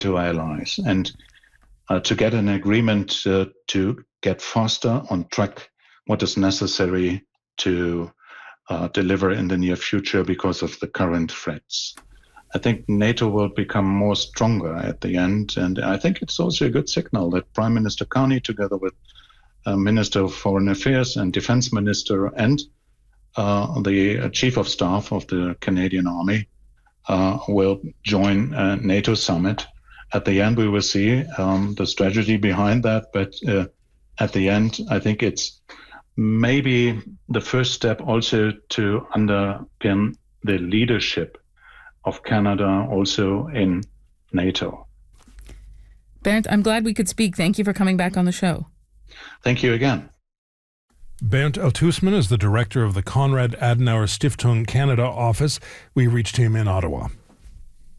NATO allies and to get an agreement to get faster on track what is necessary to deliver in the near future because of the current threats. I think NATO will become more stronger at the end, and I think it's also a good signal that Prime Minister Carney, together with Minister of Foreign Affairs and Defense Minister and the Chief of Staff of the Canadian Army, will join a NATO summit. At the end, we will see the strategy behind that, but at the end, I think it's maybe the first step also to underpin the leadership of Canada also in NATO. Bernd, I'm glad we could speak. Thank you for coming back on the show. Thank you again. Bernd Althusmann is the director of the Konrad Adenauer Stiftung Canada office. We reached him in Ottawa.